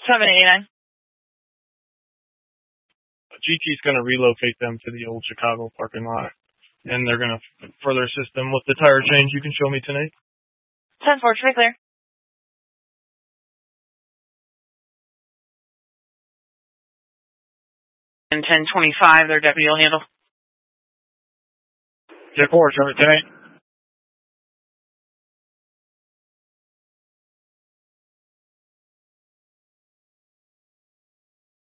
789. GT's going to relocate them to the old Chicago parking lot, and they're going to further assist them with the tire change you can show me tonight. 10-4, should be clear. And 10-25, their deputy will handle. 10-4, show me tonight.